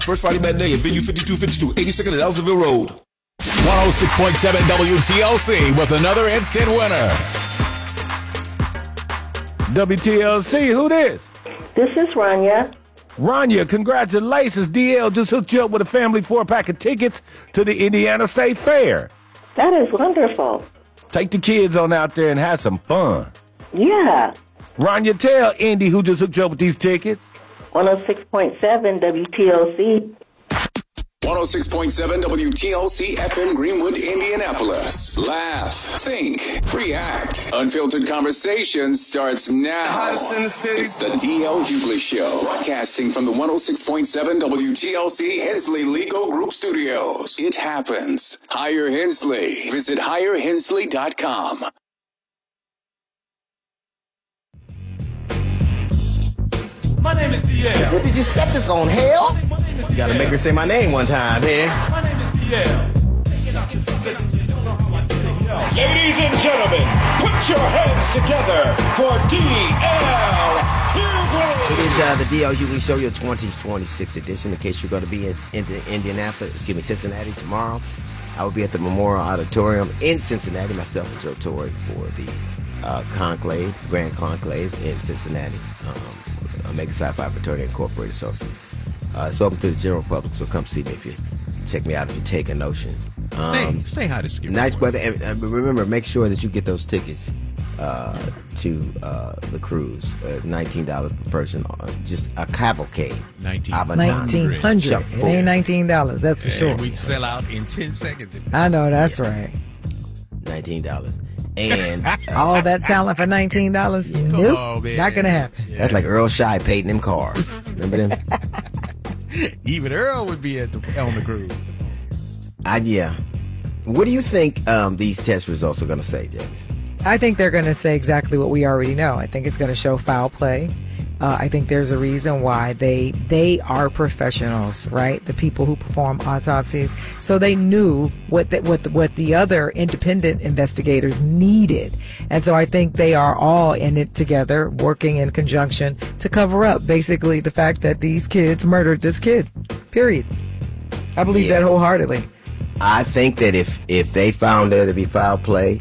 First Friday matinee at Venue 5252, 82nd and Ellisville Road. 106.7 WTLC with another instant winner. WTLC, who this? This is Rania. Rania, congratulations. DL just hooked you up with a family 4-pack of tickets to the Indiana State Fair. That is wonderful. Take the kids on out there and have some fun. Yeah. Rania, tell Indy who just hooked you up with these tickets. 106.7 WTLC. 106.7 WTLC FM Greenwood, Indianapolis. Laugh, think, react. Unfiltered conversation starts now. It's the DL Hughley Show. Broadcasting from the 106.7 WTLC Hensley Legal Group Studios. It happens. Hire Hensley. Visit hirehensley.com. My name is DL. What did you set this on, hell? You gotta make her say my name one time, here. My name is DL. Ladies and gentlemen, put your hands together for DL Hughley. It is the DL Hughley Show, your 2026 edition. In case you're going to be in Cincinnati tomorrow, I will be at the Memorial Auditorium in Cincinnati, myself and Joe Torre for the Grand Conclave in Cincinnati. Omega Psi Phi Fraternity Incorporated. So it's open to the general public, so come see me if you check me out if you take a notion. Say hi to Skip. Nice weather. And remember, make sure that you get those tickets to the cruise. $19 per person. Just a cavalcade. $1,900. It ain't $19, that's for sure. We'd sell out in 10 seconds. I know, that's right. $19. And all that talent for $19? Nope, on, man. not gonna happen. Yeah. That's like Earl Shy paid in them cars. Remember them? Even Earl would be on the cruise. Yeah. What do you think these test results are going to say, Jay? I think they're going to say exactly what we already know. I think it's going to show foul play. I think there's a reason why they are professionals, right? The people who perform autopsies. So they knew what the other independent investigators needed. And so I think they are all in it together, working in conjunction to cover up basically the fact that these kids murdered this kid, period. I believe that wholeheartedly. I think that if they found there to be foul play,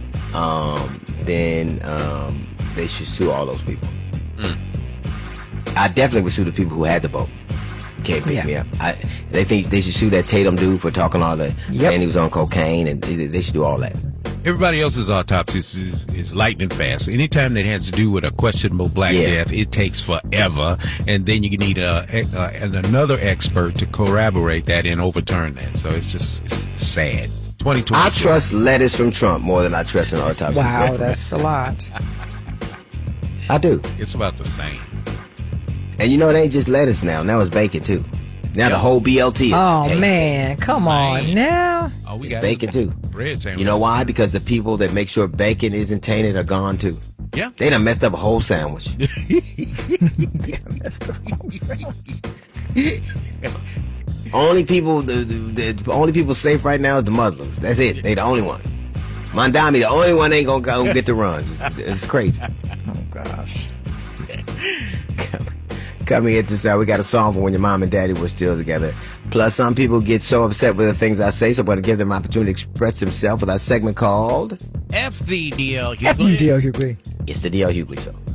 then they should sue all those people. I definitely would sue the people who had the boat. Can't pick me up. They think they should sue that Tatum dude for talking all that, saying he was on cocaine, and they should do all that. Everybody else's autopsy is lightning fast. Anytime that has to do with a questionable black death, it takes forever, and then you need another expert to corroborate that and overturn that. So it's sad. 2020. I trust letters from Trump more than I trust an autopsy. Wow, that's a lot. I do. It's about the same. And you know, it ain't just lettuce now. Now it's bacon, too. Now the whole BLT is man, come on now. It's bacon, too. Bread sandwich. You know why? Because the people that make sure bacon isn't tainted are gone, too. Yeah. They done messed up a whole sandwich. Only people, the only people safe right now is the Muslims. That's it. They the only ones. Mondami, the only one ain't gonna get the runs. It's crazy. Oh gosh. Coming at this hour, we got a song for when your mom and daddy were still together. Plus, some people get so upset with the things I say, so I'm going to give them an opportunity to express themselves with our segment called F the DL Hughley. F the DL Hughley. It's the DL Hughley Show.